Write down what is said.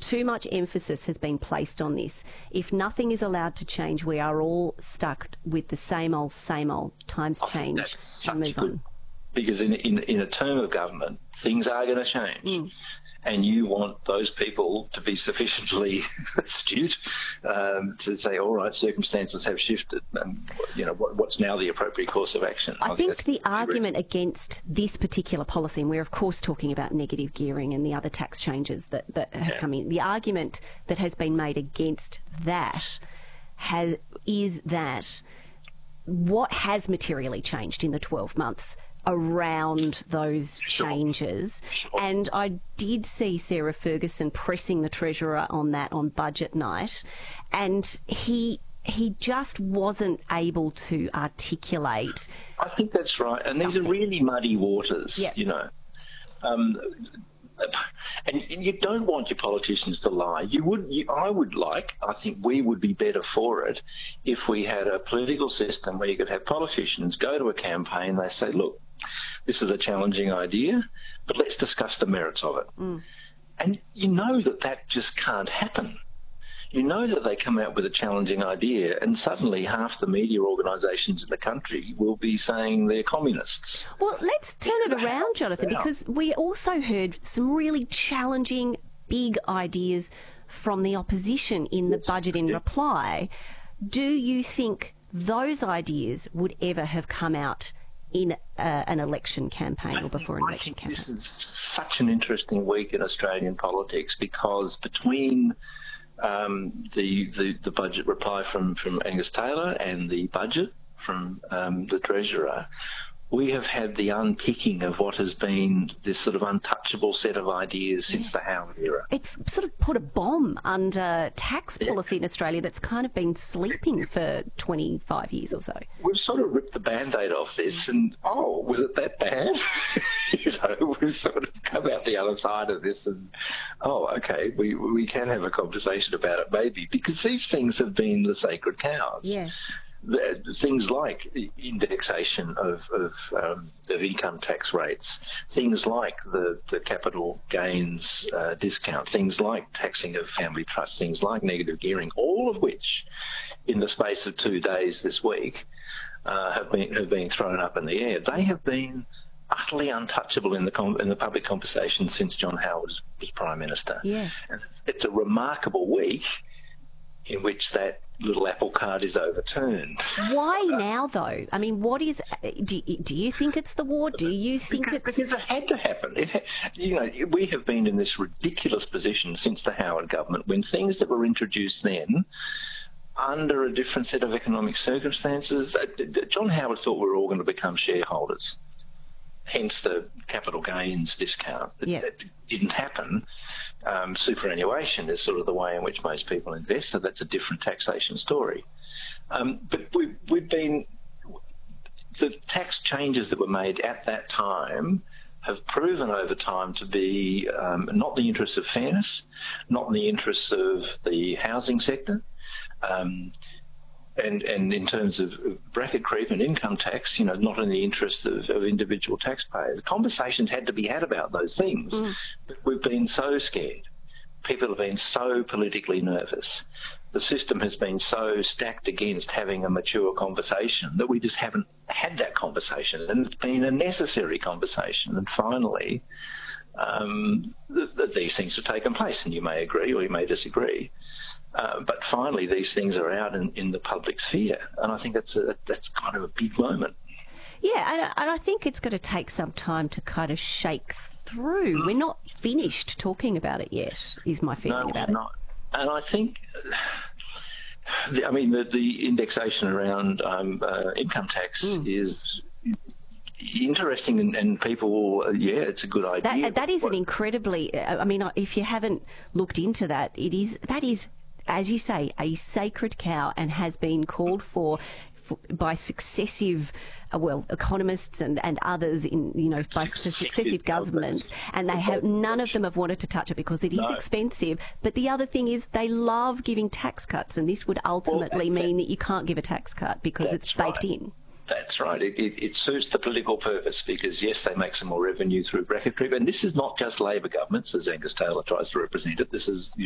too much emphasis has been placed on this. If nothing is allowed to change, we are all stuck with the same old, times change and move on. Because in a term of government, things are going to change. And you want those people to be sufficiently astute to say, all right, circumstances have shifted, and what's now the appropriate course of action. I think the argument against this particular policy, and we're of course talking about negative gearing and the other tax changes that have come in, the argument that has been made against that is that what has materially changed in the 12 months around those changes. And I did see Sarah Ferguson pressing the Treasurer on that on budget night, and he just wasn't able to articulate. I think that's right. And these are really muddy waters, and you don't want your politicians to lie. I think we would be better for it if we had a political system where you could have politicians go to a campaign, they say, look, this is a challenging idea, but let's discuss the merits of it. And you know that just can't happen. You know that they come out with a challenging idea and suddenly half the media organisations in the country will be saying they're communists. Well, let's turn it around, Jonathan, because we also heard some really challenging, big ideas from the opposition in the budget in reply. Do you think those ideas would ever have come out in an election campaign or before an election campaign? This is such an interesting week in Australian politics, because between the budget reply from Angus Taylor and the budget from the Treasurer, we have had the unpicking of what has been this sort of untouchable set of ideas since the Howard era. It's sort of put a bomb under tax policy in Australia that's kind of been sleeping for 25 years or so. We've sort of ripped the Band-Aid off this and, was it that bad? We've sort of come out the other side of this and, okay, we can have a conversation about it maybe, because these things have been the sacred cows. Yeah. Things like indexation of income tax rates, things like the capital gains discount, things like taxing of family trusts, things like negative gearing, all of which in the space of 2 days this week have been thrown up in the air. They have been utterly untouchable in the public conversation since John Howard was Prime Minister. Yeah. And it's a remarkable week in which that little apple cart is overturned. Why now, though? I mean, what is? Do you think it's the war? Do you think because it had to happen? We have been in this ridiculous position since the Howard government, when things that were introduced then, under a different set of economic circumstances, John Howard thought we were all going to become shareholders. Hence the capital gains discount. That didn't happen. Superannuation is sort of the way in which most people invest, so that's a different taxation story. But the tax changes that were made at that time have proven over time to be not the interests of fairness, not in the interests of the housing sector, and in terms of bracket creep and income tax, not in the interest of individual taxpayers. Conversations had to be had about those things, but we've been so scared. People have been so politically nervous. The system has been so stacked against having a mature conversation that we just haven't had that conversation, and it's been a necessary conversation. And finally, these things have taken place, and you may agree or you may disagree. But finally, these things are out in the public sphere, and I think that's kind of a big moment. Yeah, and I think it's going to take some time to kind of shake through. We're not finished talking about it yet, is my feeling about it. No, we're not. And I think, the indexation around income tax is interesting, and people, it's a good idea. That is an incredibly, if you haven't looked into that, that is, as you say, a sacred cow, and has been called for by successive, economists and others by successive governments, and none of them have wanted to touch it because it is expensive. But the other thing is they love giving tax cuts, and this would ultimately mean that you can't give a tax cut because it's baked in. That's right. It suits the political purpose because, yes, they make some more revenue through bracket creep. And this is not just Labor governments, as Angus Taylor tries to represent it. This is